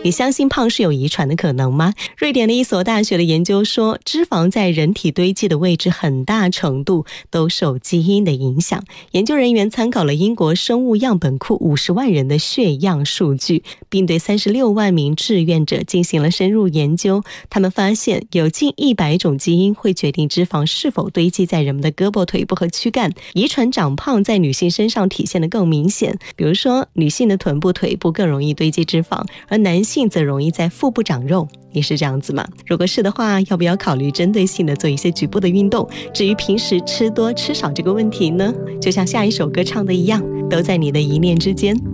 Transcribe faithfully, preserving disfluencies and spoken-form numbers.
你相信胖是有遗传的可能吗？瑞典的一所大学的研究说，脂肪在人体堆积的位置很大程度都受基因的影响。研究人员参考了英国生物样本库五十万人的血样数据，并对三十六万名志愿者进行了深入研究。他们发现有近一百种基因会决定脂肪是否堆积在人们的胳膊、腿部和躯干。遗传长胖在女性身上体现得更明显，比如说女性的臀部、腿部更容易堆积脂肪，而男性则容易在腹部长肉。你是这样子吗？如果是的话，要不要考虑针对性的做一些局部的运动？至于平时吃多吃少这个问题呢，就像下一首歌唱的一样，都在你的一念之间。